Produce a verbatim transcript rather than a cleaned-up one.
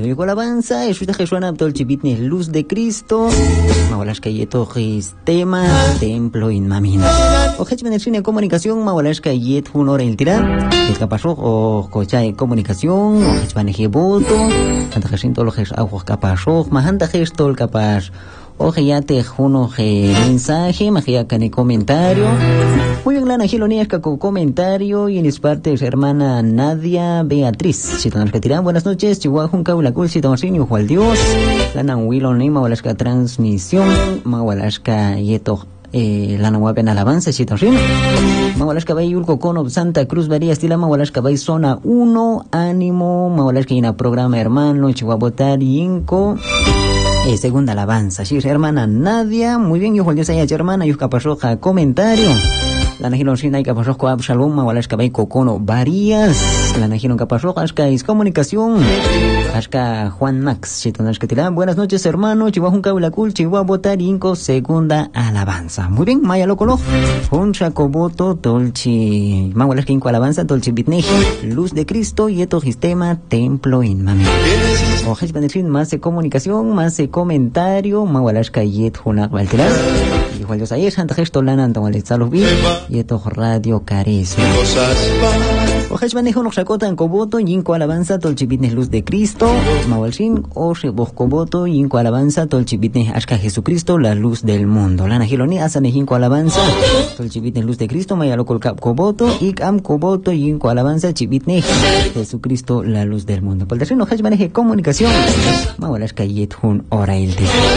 llegó alabanza, eso te Jesús todo el chipitne luz de Cristo, mawalas que yeto tema, templo in mamina. O hechman el cine comunicación, mawalas que yet un hora el tirar, es capaz o cocha de comunicación, o hechman el voto, anta jesinto lo jes agua capaz, mahanta gesto el capaz. Oje ya te uno mensaje, magia cane comentario. Muy bien, lana gilonías con comentario y en es parte de su hermana Nadia Beatriz. Si te nos retiran, buenas noches, Chihuahua, Junca, la Cul, si te nos rinio, Juan Dios. Lana Willow, Nima, Walasca transmisión, Mawalasca yeto. Eh, lana guapen alabanza si te nos rinio. Mawalasca bay Ulco Cono, Santa Cruz, Varía, Estila, Mawalasca bay zona uno, ánimo, Mawalasca y en programa hermano, Chihuahua, Botar, Inco. Eh, segunda alabanza, sí, hermana Nadia, muy bien, yo Juan Dios, hermana, yo capazoja comentario. La najiron sin hay capazoja Absalom, Mawalasca bay Cocono, Varías. La najiron capazoja, Asca es comunicación. Asca Juan Max, chitonas que tiran. Buenas noches, hermano, Chihuahua Junca Cul, Chihuahua Botarinco, segunda alabanza. Muy bien, Maya Locolo. Honcha Coboto, Tolchi, Mawalasca Inco alabanza, Tolchi Bitneji, Luz de Cristo y eto sistema, templo in mami. Ojes Benefin, más de comunicación, más de comentario, Mawalasca Yet Junak Valteras. Y Juan Dios ayer, Santa Gesto Lana, Antomalezalovi, y eto Radio Carisma. Ojes Benejo nos sacota en Coboto, Yinco alabanza, Tolchipitnes Luz de Cristo, Mawalshin, Oche Boscoboto, Yinco alabanza, Tolchipitnes Ashka Jesucristo, la luz del mundo. Lana Giloni, Asanejinco alabanza, Tolchipitnes Luz de Cristo, Mayalocol Cap Coboto, Ikam Coboto, Yinco alabanza, Chipitnes Jesucristo, la luz del mundo. Por el terreno, Ojes Beneje comunicación, Mawalashka Yet Hun Ora el